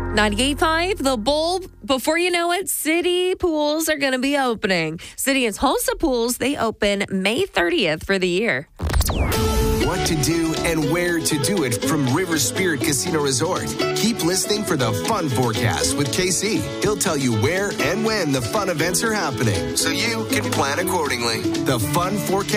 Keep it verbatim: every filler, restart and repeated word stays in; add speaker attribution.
Speaker 1: ninety-eight point five, The Bulb. Before you know it, city pools are going to be opening. City and Tulsa pools, they open May thirtieth for the year.
Speaker 2: What to do and where to do it from River Spirit Casino Resort. Keep listening for the Fun Forecast with K C. He'll tell you where and when the fun events are happening so you can plan accordingly. The Fun Forecast.